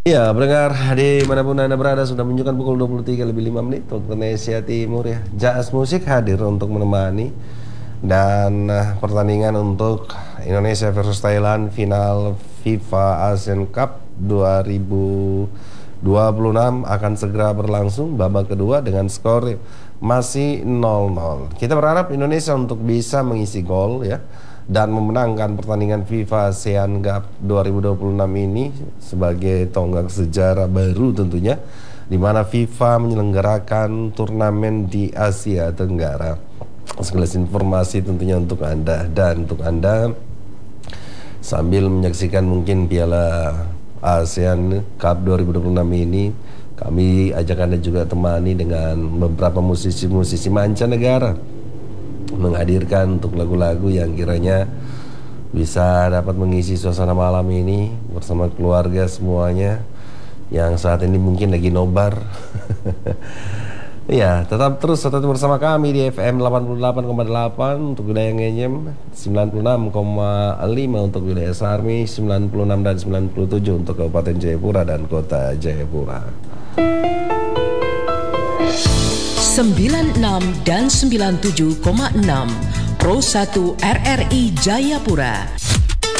Ya, pendengar di manapun Anda berada sudah menunjukkan pukul 23:05 waktu Indonesia Timur ya. Jazz Musik hadir untuk menemani dan pertandingan untuk Indonesia versus Thailand final FIFA Asian Cup 2026 akan segera berlangsung babak kedua dengan skor masih 0-0. Kita berharap Indonesia untuk bisa mengisi gol ya dan memenangkan pertandingan FIFA ASEAN Cup 2026 ini sebagai tonggak sejarah baru tentunya, di mana FIFA menyelenggarakan turnamen di Asia Tenggara. Sekelas informasi tentunya untuk Anda, dan untuk Anda sambil menyaksikan mungkin Piala ASEAN Cup 2026 ini, kami ajak Anda juga temani dengan beberapa musisi-musisi mancanegara menghadirkan untuk lagu-lagu yang kiranya bisa dapat mengisi suasana malam ini bersama keluarga semuanya yang saat ini mungkin lagi nobar. Ya, tetap bersama kami di FM 88,8 untuk wilayah Ngenyem, 96,5 untuk wilayah Sarmi, 96 dan 97 untuk Kabupaten Jayapura dan Kota Jayapura. 96 dan 97,6 Pro 1 RRI Jayapura.